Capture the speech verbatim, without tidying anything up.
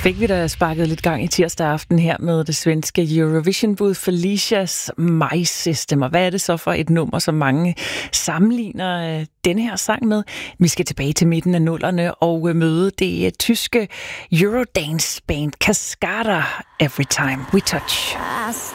Fik vi da sparket lidt gang i tirsdag aften her med det svenske Eurovision-bud Felicias My System. Og hvad er det så for et nummer, som mange sammenligner øh, denne her sang med? Vi skal tilbage til midten af nullerne og øh, møde det øh, tyske Eurodance-band Cascada Every Time We Touch.